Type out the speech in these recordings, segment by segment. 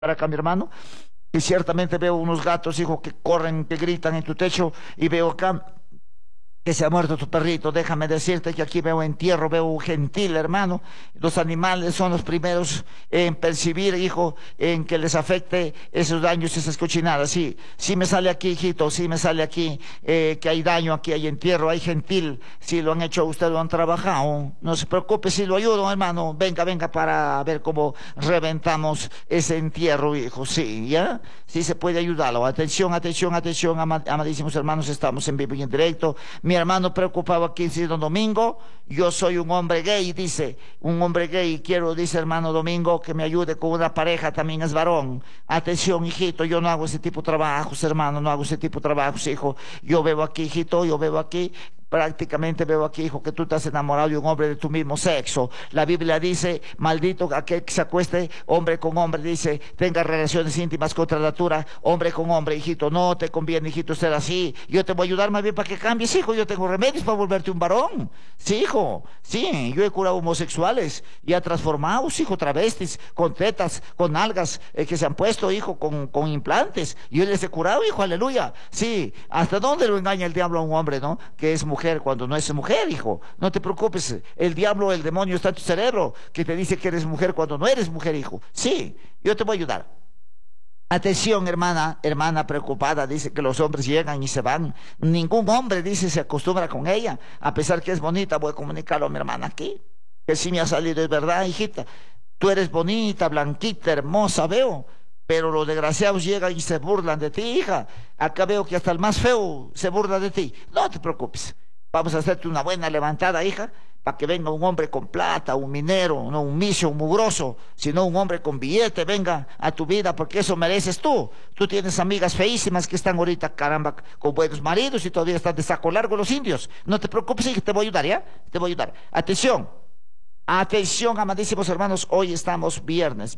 para acá, mi hermano. Y ciertamente veo unos gatos, hijo, que corren, que gritan en tu techo, y veo acá que se ha muerto tu perrito. Déjame decirte que aquí veo entierro, veo un gentil, hermano. Los animales son los primeros en percibir, hijo, en que les afecte esos daños, esas cochinadas. Sí, sí me sale aquí, hijito, sí me sale aquí que hay daño, aquí hay entierro, hay gentil. Si lo han hecho, usted lo han trabajado. No se preocupe, si lo ayudo, hermano. Venga, venga para ver cómo reventamos ese entierro, hijo. Sí, ¿ya? Sí se puede ayudarlo. Atención, atención, atención, amadísimos hermanos, estamos en vivo y en directo. Mi hermano preocupado aquí, dice don Domingo, yo soy un hombre gay, dice, un hombre gay, quiero, dice hermano Domingo, que me ayude con una pareja, también es varón. Atención, hijito, yo no hago ese tipo de trabajos, hermano, no hago ese tipo de trabajos, hijo. Yo veo aquí, hijito, yo veo aquí, prácticamente veo aquí, hijo, que tú te has enamorado de un hombre de tu mismo sexo. La Biblia dice, maldito aquel que se acueste hombre con hombre, dice, tenga relaciones íntimas contra la natura, hombre con hombre, hijito. No te conviene, hijito, ser así. Yo te voy a ayudar más bien para que cambies, hijo. Yo tengo remedios para volverte un varón. Sí, hijo. Sí, yo he curado homosexuales y he transformado, hijo, travestis, con tetas, con algas que se han puesto, hijo, con implantes. Yo les he curado, hijo, aleluya. Sí, ¿hasta dónde lo engaña el diablo a un hombre, no? Que es mujer cuando no es mujer, hijo. No te preocupes, el diablo, el demonio está en tu cerebro, que te dice que eres mujer cuando no eres mujer, hijo. Sí, yo te voy a ayudar. Atención, hermana, hermana preocupada, dice que los hombres llegan y se van. Ningún hombre, dice, se acostumbra con ella. A pesar que es bonita, voy a comunicarlo a mi hermana aquí. Que sí me ha salido, es verdad, hijita. Tú eres bonita, blanquita, hermosa, veo. Pero los desgraciados llegan y se burlan de ti, hija. Acá veo que hasta el más feo se burla de ti. No te preocupes. Vamos a hacerte una buena levantada, hija, para que venga un hombre con plata, un minero, no un misio, un mugroso, sino un hombre con billete, venga a tu vida, porque eso mereces tú. Tú tienes amigas feísimas que están ahorita, caramba, con buenos maridos y todavía están de saco largo los indios. No te preocupes, hija, te voy a ayudar, ¿ya? Te voy a ayudar. Atención, atención, amadísimos hermanos, hoy estamos viernes.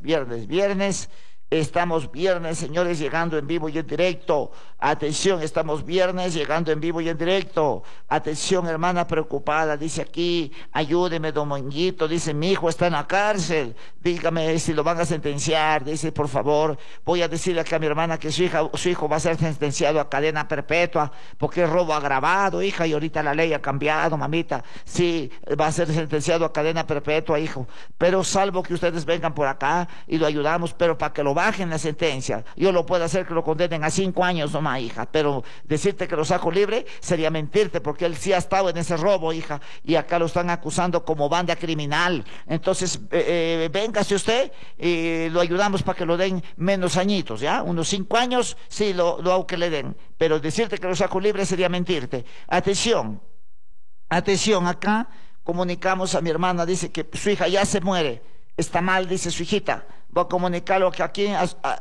Estamos viernes, señores, llegando en vivo y en directo. Atención, estamos viernes, llegando en vivo y en directo. Atención, hermana preocupada, dice aquí, ayúdeme, Dominguito, dice, mi hijo está en la cárcel. Dígame si lo van a sentenciar, dice, por favor. Voy a decirle acá a mi hermana que su hijo va a ser sentenciado a cadena perpetua, porque es robo agravado, hija, y ahorita la ley ha cambiado, mamita. Sí, va a ser sentenciado a cadena perpetua, hijo. Pero salvo que ustedes vengan por acá y lo ayudamos, pero para que lo bajen la sentencia. Yo lo puedo hacer que lo condenen a 5 años nomás, hija, pero decirte que lo saco libre sería mentirte, porque él sí ha estado en ese robo, hija, y acá lo están acusando como banda criminal. Entonces, véngase usted y lo ayudamos para que lo den menos añitos, ¿ya? Unos 5 años, sí, lo hago que le den, pero decirte que lo saco libre sería mentirte. Atención, atención, acá comunicamos a mi hermana, dice que su hija ya se muere. Está mal, dice su hijita. Voy a comunicarlo que aquí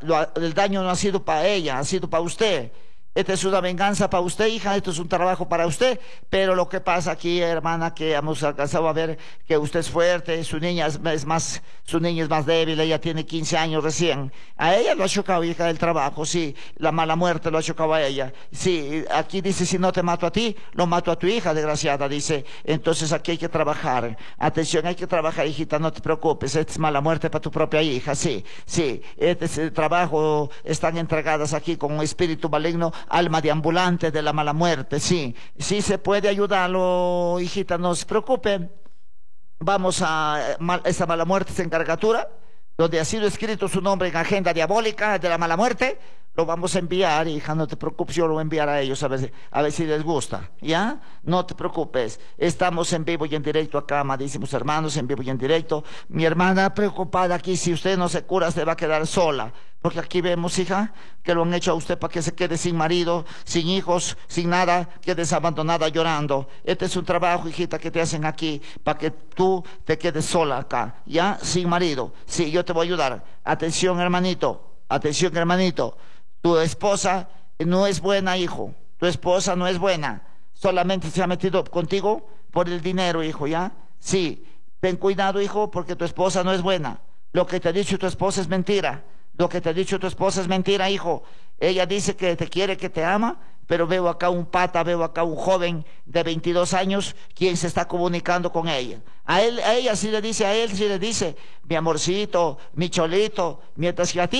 el daño no ha sido para ella, ha sido para usted. Esta es una venganza para usted, hija, esto es un trabajo para usted, pero lo que pasa aquí, hermana, que hemos alcanzado a ver que usted es fuerte, su niña es más débil, ella tiene 15 años recién. A ella lo ha chocado, hija, el trabajo, sí, la mala muerte lo ha chocado a ella. Sí, aquí dice, si no te mato a ti, lo mato a tu hija, desgraciada, dice. Entonces aquí hay que trabajar. Atención, hay que trabajar, hijita, no te preocupes, esta es mala muerte para tu propia hija, sí, sí, este es el trabajo, están entregadas aquí con un espíritu maligno, alma de ambulante de la mala muerte, sí, sí se puede ayudarlo, hijita, no se preocupe. Vamos a esa mala muerte, esa encargatura, donde ha sido escrito su nombre en agenda diabólica de la mala muerte, lo vamos a enviar, hija, no te preocupes, yo lo voy a enviar a ellos a ver si les gusta, ¿ya? No te preocupes, estamos en vivo y en directo acá, amadísimos hermanos, en vivo y en directo. Mi hermana preocupada aquí, si usted no se cura, se va a quedar sola, porque aquí vemos, hija, que lo han hecho a usted para que se quede sin marido, sin hijos, sin nada, quedes abandonada llorando. Este es un trabajo, hijita, que te hacen aquí, para que tú te quedes sola acá, ¿ya? Sin marido. Sí, yo te voy a ayudar. Atención, hermanito, atención, hermanito. Tu esposa no es buena, hijo. Tu esposa no es buena. Solamente se ha metido contigo por el dinero, hijo, ¿ya? Sí. Ten cuidado, hijo, porque tu esposa no es buena. Lo que te ha dicho tu esposa es mentira. Lo que te ha dicho tu esposa es mentira, hijo. Ella dice que te quiere, que te ama, pero veo acá un pata, veo acá un joven de 22 años, quien se está comunicando con ella. A ella sí le dice, mi amorcito, mi cholito, mientras que a ti